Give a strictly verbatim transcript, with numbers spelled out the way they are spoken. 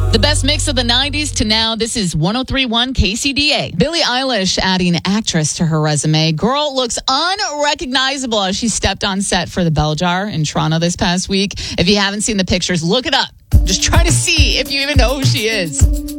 The best mix of the nineties to now. This is one oh three point one K C D A. Billie Eilish adding actress to her resume. Girl looks unrecognizable as she stepped on set for the Bell Jar in Toronto this past week. If you haven't seen the pictures, look it up. Just try to see if you even know who she is.